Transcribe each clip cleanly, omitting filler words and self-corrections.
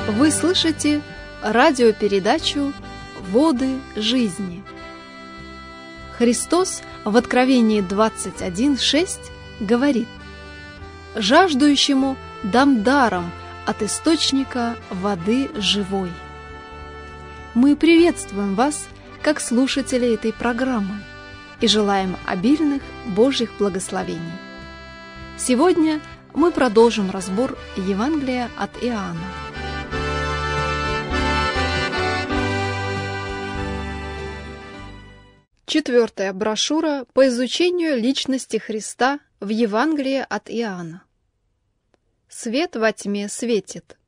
Вы слышите радиопередачу «Воды жизни». Христос в Откровении 21:6 говорит: «Жаждущему дам даром от источника воды живой». Мы приветствуем вас, как слушатели этой программы, и желаем обильных Божьих благословений. Сегодня мы продолжим разбор Евангелия от Иоанна. Четвертая брошюра по изучению личности Христа в Евангелии от Иоанна. Свет во тьме светит.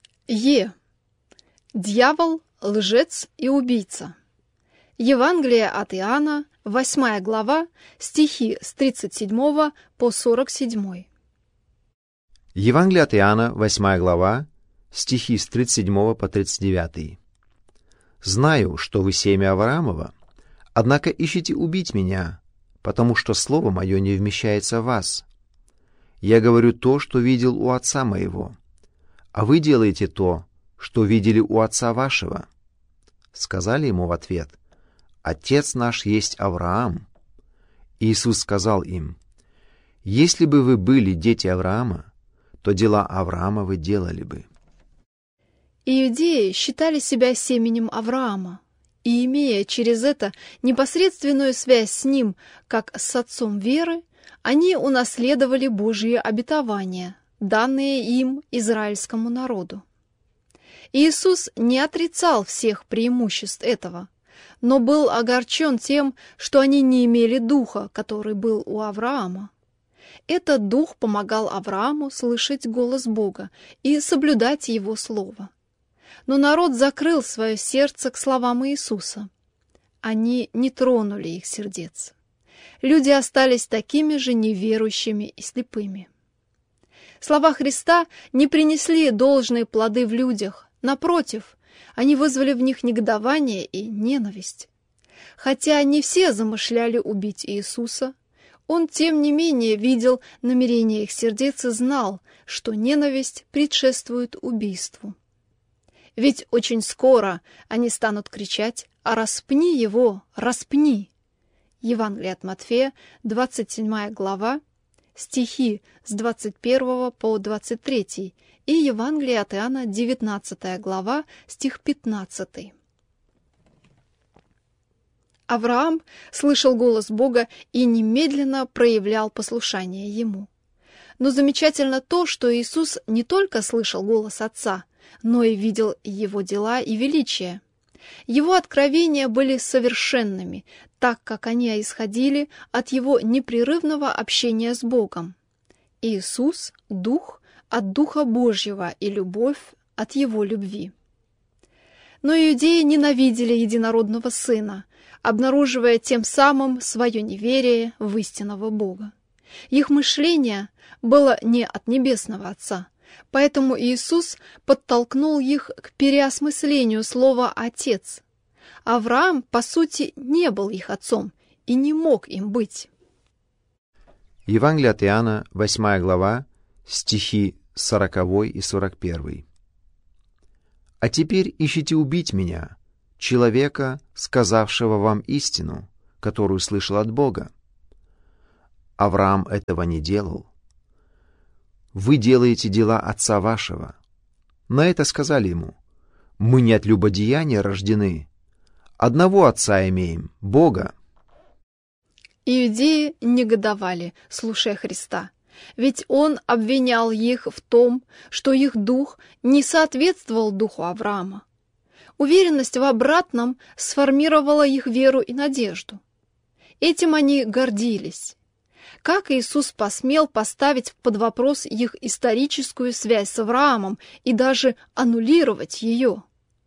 Дьявол, лжец и убийца. Евангелие от Иоанна, 8 глава, стихи с 37 по 47. Евангелие от Иоанна, 8 глава, стихи с 37 по 39. «Знаю, что вы семя Авраамова, однако ищете убить меня, потому что слово мое не вмещается в вас. Я говорю то, что видел у отца моего, а вы делаете то, что видели у отца вашего». Сказали ему в ответ: «Отец наш есть Авраам». Иисус сказал им: «Если бы вы были дети Авраама, то дела Авраама вы делали бы». Иудеи считали себя семенем Авраама, и, имея через это непосредственную связь с ним, как с отцом веры, они унаследовали Божьи обетования, данные им, израильскому народу. Иисус не отрицал всех преимуществ этого, но был огорчен тем, что они не имели духа, который был у Авраама. Этот дух помогал Аврааму слышать голос Бога и соблюдать его слово. Но народ закрыл свое сердце к словам Иисуса. Они не тронули их сердец. Люди остались такими же неверующими и слепыми. Слова Христа не принесли должные плоды в людях. Напротив, они вызвали в них негодование и ненависть. Хотя не все замышляли убить Иисуса, Он, тем не менее, видел намерения их сердец и знал, что ненависть предшествует убийству. Ведь очень скоро они станут кричать: «А распни его, распни!» Евангелие от Матфея, 27 глава, стихи с 21 по 23, и Евангелие от Иоанна, 19 глава, стих 15. Авраам слышал голос Бога и немедленно проявлял послушание Ему. Но замечательно то, что Иисус не только слышал голос Отца, но и видел Его дела и величие. Его откровения были совершенными, так как они исходили от Его непрерывного общения с Богом. Иисус — Дух от Духа Божьего и любовь от Его любви. Но иудеи ненавидели единородного Сына, обнаруживая тем самым свое неверие в истинного Бога. Их мышление было не от Небесного Отца, поэтому Иисус подтолкнул их к переосмыслению слова «отец». Авраам, по сути, не был их отцом и не мог им быть. Евангелие от Иоанна, 8 глава, стихи 40 и 41. «А теперь ищите убить меня, человека, сказавшего вам истину, которую слышал от Бога. Авраам этого не делал. Вы делаете дела отца вашего». На это сказали ему: «Мы не от любодеяния рождены, одного отца имеем, Бога». Иудеи негодовали, слушая Христа, ведь Он обвинял их в том, что их дух не соответствовал духу Авраама. Уверенность в обратном сформировала их веру и надежду. Этим они гордились. Как Иисус посмел поставить под вопрос их историческую связь с Авраамом и даже аннулировать ее?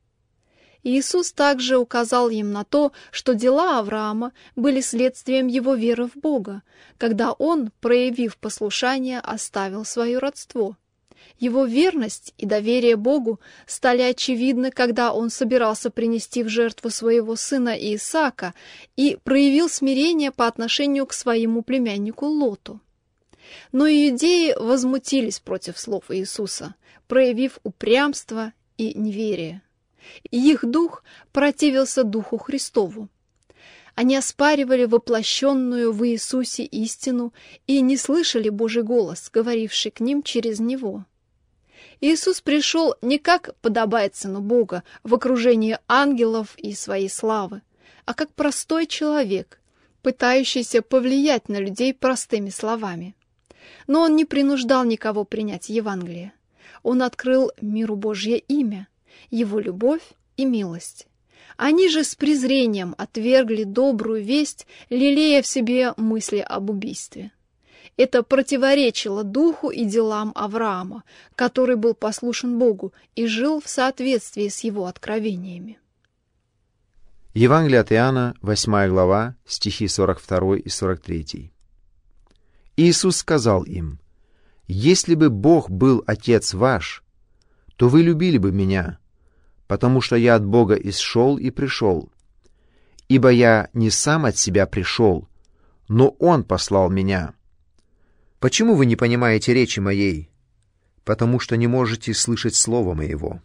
Иисус также указал им на то, что дела Авраама были следствием его веры в Бога, когда он, проявив послушание, оставил свое родство. Его верность и доверие Богу стали очевидны, когда он собирался принести в жертву своего сына Исаака и проявил смирение по отношению к своему племяннику Лоту. Но иудеи возмутились против слов Иисуса, проявив упрямство и неверия. И их дух противился Духу Христову. Они оспаривали воплощенную в Иисусе истину и не слышали Божий голос, говоривший к ним через Него. Иисус пришел не как подобает Сыну Бога в окружении ангелов и своей славы, а как простой человек, пытающийся повлиять на людей простыми словами. Но Он не принуждал никого принять Евангелие. Он открыл миру Божье имя, Его любовь и милость. Они же с презрением отвергли добрую весть, лелея в себе мысли об убийстве. Это противоречило духу и делам Авраама, который был послушен Богу и жил в соответствии с его откровениями. Евангелие от Иоанна, 8 глава, стихи 42 и 43. Иисус сказал им: «Если бы Бог был Отец ваш, то вы любили бы Меня, потому что Я от Бога исшел и пришел. Ибо Я не сам от себя пришел, но Он послал Меня. Почему вы не понимаете речи Моей? Потому что не можете слышать слова Моего».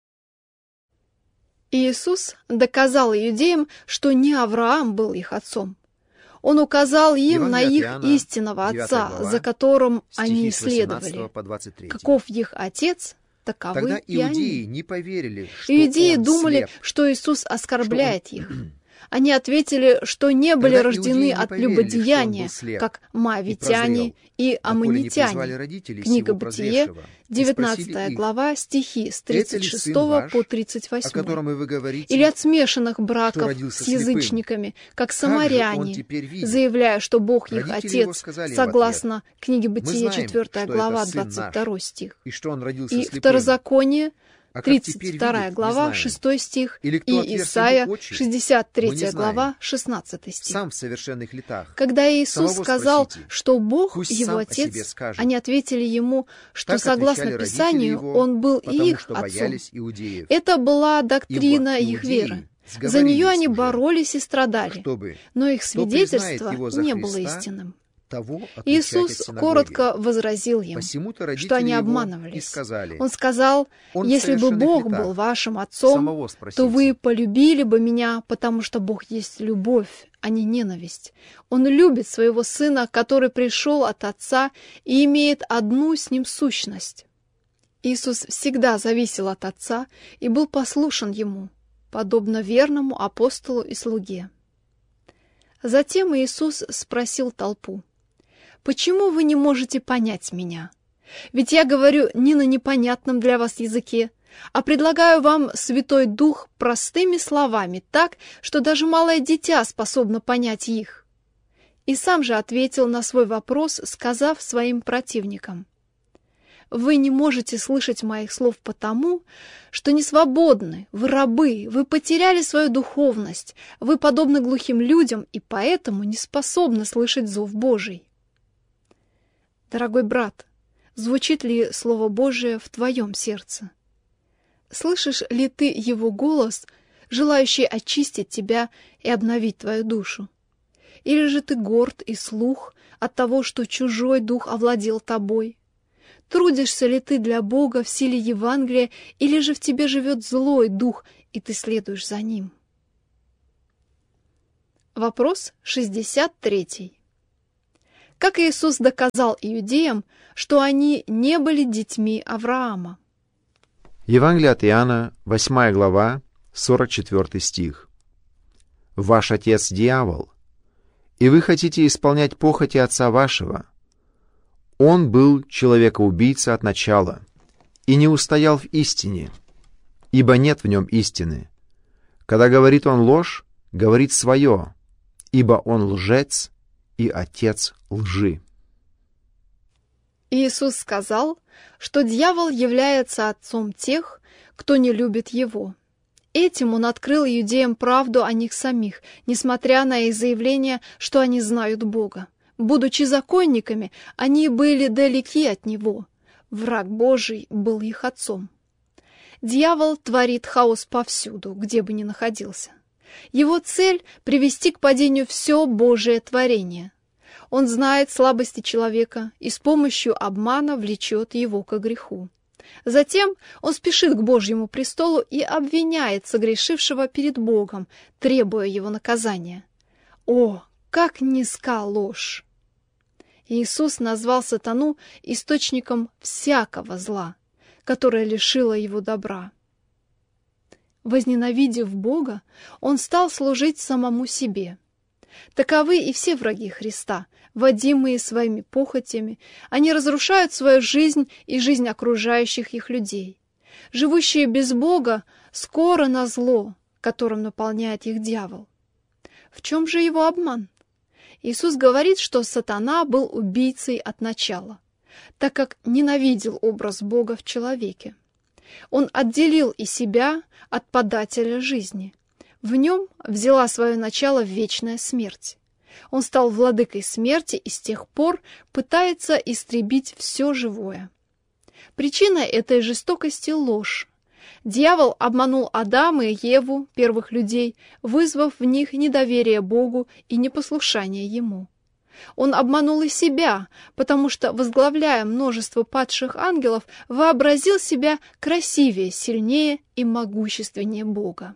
Иисус доказал иудеям, что не Авраам был их отцом. Он указал им на их истинного отца, за которым они следовали. Каков их отец, таковы Тогда и они. иудеи не поверили, что Иудеи он думали, слеп. что Иисус оскорбляет их. Они ответили, что не были Тогда рождены иудеи не от поверили, любодеяния, что он был слеп как и моавитяне прозрел, и доколе не призвали аммонитяне. родителей Книга сего Бытие, прозревшего, и 19 спросили их: глава, стихи с «Это ли 36 сын ваш, по о 38. котором и вы говорите, Или от смешанных что браков родился с слепым? язычниками, как Как же он самаряне, теперь видит?» заявляя, что Бог их Родители его отец, сказали им в согласно книге «Мы Бытие, знаем, 4 что глава, это сын наш, 22 стих. и что он родился И слепым. Второзаконие, А как теперь 32 видит, не глава, знаем. 6 стих, Или кто и отверз Исайя, ему очи, мы 63 не знаем. глава, 16 стих. Сам в совершенных летах. Когда Иисус Самого сказал, спросите, что Бог пусть его сам о себе отец, скажет. они ответили ему, что Так согласно отвечали родители Писанию его, он был и потому их что отцом. боялись иудеев. Это была доктрина Ибо их иудеи веры. За сговорились нее они уже, боролись и страдали, чтобы но их кто признает свидетельство его за не было Христа, истинным. того отлучать от Иисус синагоги. коротко возразил им, Посему-то родители что они его обманывались. и сказали: Он сказал: «Он в «Если бы совершенных Бог летах. был вашим отцом, Самого спросите». то вы полюбили бы меня, потому что Бог есть любовь, а не ненависть. Он любит своего Сына, который пришел от Отца и имеет одну с Ним сущность». Иисус всегда зависел от Отца и был послушен Ему, подобно верному апостолу и слуге. Затем Иисус спросил толпу: «Почему вы не можете понять меня? Ведь я говорю не на непонятном для вас языке, а предлагаю вам Святой Дух простыми словами, так, что даже малое дитя способно понять их». И сам же ответил на свой вопрос, сказав своим противникам: «Вы не можете слышать моих слов потому, что не свободны, вы рабы, вы потеряли свою духовность, вы подобны глухим людям и поэтому не способны слышать зов Божий». Дорогой брат, звучит ли Слово Божие в твоем сердце? Слышишь ли ты Его голос, желающий очистить тебя и обновить твою душу? Или же ты горд и слух от того, что чужой дух овладел тобой? Трудишься ли ты для Бога в силе Евангелия, или же в тебе живет злой дух, и ты следуешь за ним? Вопрос 63. Как Иисус доказал иудеям, что они не были детьми Авраама? Евангелие от Иоанна, 8 глава, 44 стих. «Ваш отец дьявол, и вы хотите исполнять похоти отца вашего. Он был человекоубийца от начала и не устоял в истине, ибо нет в нем истины. Когда говорит он ложь, говорит свое, ибо он лжец и отец лжи». Иисус сказал, что дьявол является отцом тех, кто не любит его. Этим он открыл иудеям правду о них самих, несмотря на их заявление, что они знают Бога. Будучи законниками, они были далеки от Него. Враг Божий был их отцом. Дьявол творит хаос повсюду, где бы ни находился. Его цель — привести к падению все Божие творение. Он знает слабости человека и с помощью обмана влечет его ко греху. Затем он спешит к Божьему престолу и обвиняет согрешившего перед Богом, требуя его наказания. О, как низка ложь! Иисус назвал сатану источником всякого зла, которое лишило его добра. Возненавидев Бога, он стал служить самому себе. Таковы и все враги Христа, водимые своими похотями, они разрушают свою жизнь и жизнь окружающих их людей. Живущие без Бога скоро на зло, которым наполняет их дьявол. В чем же его обман? Иисус говорит, что сатана был убийцей от начала, так как ненавидел образ Бога в человеке. Он отделил и себя от подателя жизни. В нем взяла свое начало вечная смерть. Он стал владыкой смерти и с тех пор пытается истребить все живое. Причина этой жестокости — ложь. Дьявол обманул Адама и Еву, первых людей, вызвав в них недоверие Богу и непослушание Ему. Он обманул и себя, потому что, возглавляя множество падших ангелов, вообразил себя красивее, сильнее и могущественнее Бога.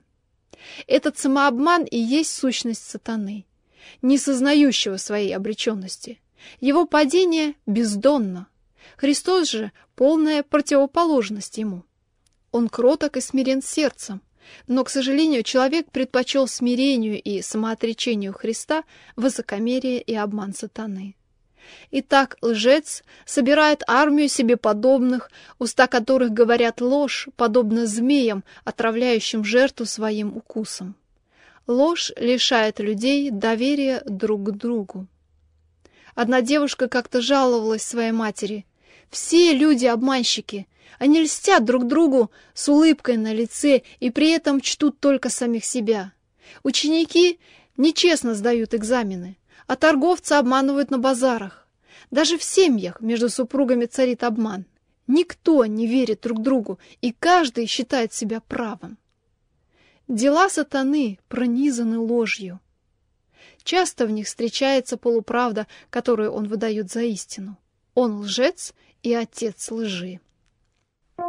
Этот самообман и есть сущность сатаны, не сознающего своей обреченности. Его падение бездонно. Христос же — полная противоположность ему. Он кроток и смирен сердцем, но, к сожалению, человек предпочел смирению и самоотречению Христа высокомерие и обман сатаны. Итак, лжец собирает армию себе подобных, уста которых говорят ложь, подобно змеям, отравляющим жертву своим укусом. Ложь лишает людей доверия друг к другу. Одна девушка как-то жаловалась своей матери: «Все люди обманщики, они льстят друг другу с улыбкой на лице и при этом чтут только самих себя. Ученики нечестно сдают экзамены, а торговцы обманывают на базарах. Даже в семьях между супругами царит обман. Никто не верит друг другу, и каждый считает себя правым». Дела сатаны пронизаны ложью. Часто в них встречается полуправда, которую он выдает за истину. Он лжец и отец лжи.